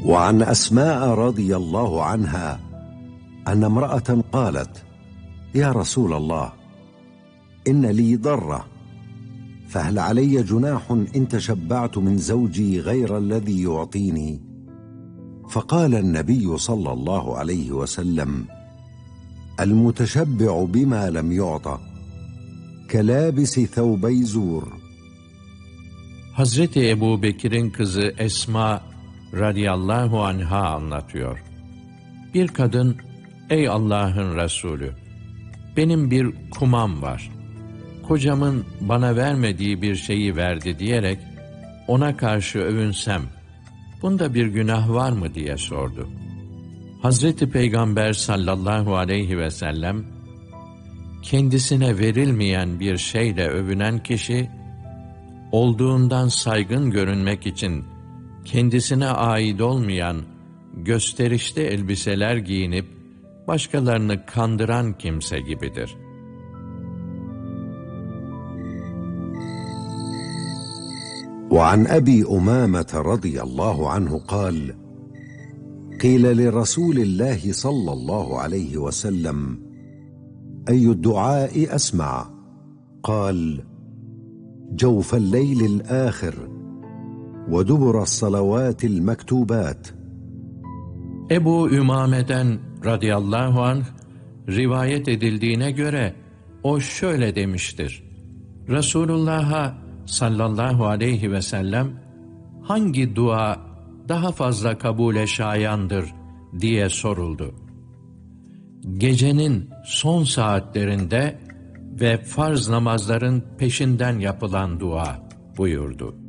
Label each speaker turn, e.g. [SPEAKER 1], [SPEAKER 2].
[SPEAKER 1] وعن أسماء رضي الله عنها أن امرأة قالت: يا رسول الله، إن لي ضرة، فهل علي جناح إن تشبعت من زوجي غير الذي يعطيني؟ فقال النبي صلى الله عليه وسلم: المتشبع بما لم يعطى كلابس ثوبي زور.
[SPEAKER 2] Hazreti Ebu Bekir'in kızı Esma radıyallahu anha anlatıyor. Bir kadın, ey Allah'ın Resulü, benim bir kumam var. Kocamın bana vermediği bir şeyi verdi diyerek ona karşı övünsem, bunda bir günah var mı diye sordu. Hazreti Peygamber sallallahu aleyhi ve sellem, kendisine verilmeyen bir şeyle övünen kişi, olduğundan saygın görünmek için kendisine ait olmayan gösterişli elbiseler giyinip başkalarını kandıran kimse gibidir.
[SPEAKER 1] وعن أبي أمامة رضي الله عنه قال: قيل لرسول الله صلى الله عليه وسلم: أي الدعاء أسمع؟ قال: جوف الليل الآخر ودبر الصلوات المكتوبات.
[SPEAKER 2] Ebu Ümame'den radıyallahu anh rivayet edildiğine göre o şöyle demiştir: Resulullah'a sallallahu aleyhi ve sellem, hangi dua daha fazla kabule şayandır diye soruldu. Gecenin son saatlerinde ve farz namazların peşinden yapılan dua buyurdu.